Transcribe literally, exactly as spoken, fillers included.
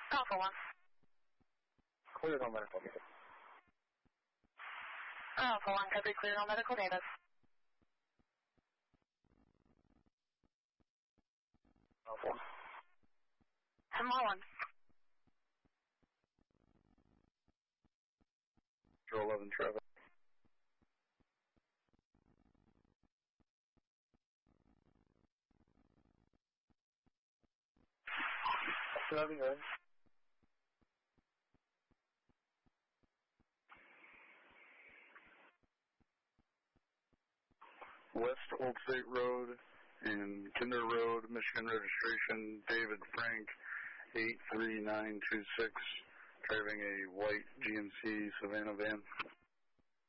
Alpha one. Cleared on medical data. Alpha one, copy, cleared on medical data. Alpha one. Tomorrow one. Zero eleven traffic. Driving good. West Old State Road and Kinder Road, Michigan registration, David Frank, eight three nine two six, driving a white G M C Savannah van.